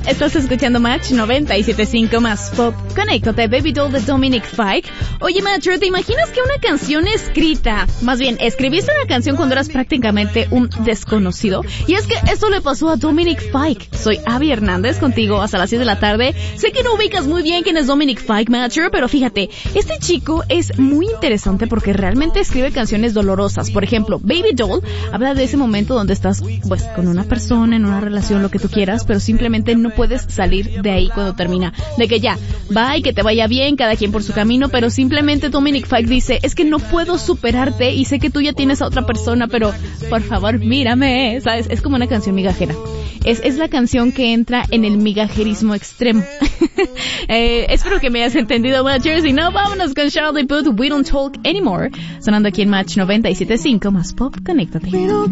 Estás escuchando Match 97.5 más Pop. Conéctate, Baby Doll de Dominic Fike. Oye, Macho, ¿te imaginas que una canción escrita, más bien, escribiste una canción cuando eras prácticamente un desconocido? Y es que esto le pasó a Dominic Fike. Soy Abby Hernández, contigo hasta las 6 de la tarde. Sé que no ubicas muy bien quién es Dominic Fike, Macho, pero fíjate, este chico es muy interesante porque realmente escribe canciones dolorosas. Por ejemplo, Baby Doll habla de ese momento donde estás, pues, con una persona, en una relación, lo que tú quieras, pero simplemente no puedes salir de ahí cuando termina. De que ya, bye, que te vaya bien, cada quien por su camino, pero simplemente Dominic Fike dice, es que no puedo superarte y sé que tú ya tienes a otra persona, pero por favor, mírame, ¿sabes? Es como una canción migajera. Es la canción que entra en el migajerismo extremo. Espero que me hayas entendido, Matchers. Si no, vámonos con Charlie Puth, We Don't Talk Anymore, sonando aquí en Match 97.5 más Pop. Conéctate.